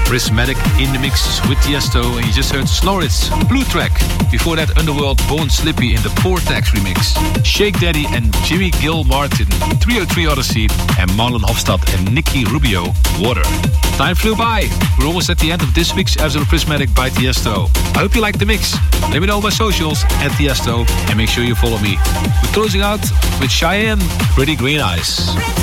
Prismatic in the mix with Tiesto, and you just heard Snoritz, Blue Track. Before that, Underworld, Born Slippy in the Portax remix. Shake Daddy and Jimmy Gil Martin, 303 Odyssey, and Marlon Hofstad and Nicky Rubio, Water. Time flew by. We're almost at the end of this week's episode of Prismatic by Tiesto. I hope you liked the mix. Let me know on my socials at Tiesto, and make sure you follow me. We're closing out with Cheyenne, Pretty Green Eyes.